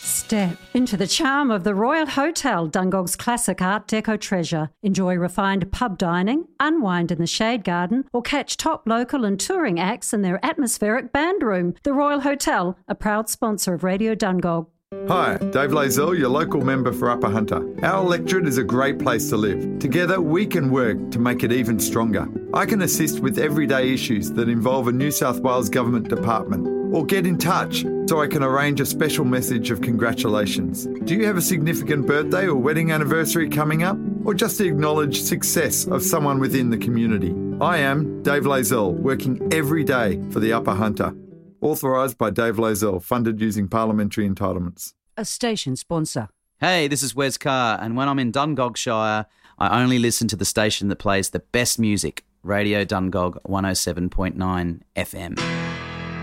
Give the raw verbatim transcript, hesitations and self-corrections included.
Step into the charm of the Royal Hotel, Dungog's classic Art Deco treasure. Enjoy refined pub dining, unwind in the Shade Garden, or catch top local and touring acts in their atmospheric band room. The Royal Hotel, a proud sponsor of Radio Dungog. Hi, Dave Lazell, your local member for Upper Hunter. Our electorate is a great place to live. Together, we can work to make it even stronger. I can assist with everyday issues that involve a New South Wales Government department, or get in touch so I can arrange a special message of congratulations. Do you have a significant birthday or wedding anniversary coming up? Or just to acknowledge success of someone within the community? I am Dave Lazell, working every day for the Upper Hunter. Authorised by Dave Lazell, funded using parliamentary entitlements. A station sponsor. Hey, this is Wes Carr, and when I'm in Dungogshire, I only listen to the station that plays the best music, Radio Dungog one oh seven point nine F M.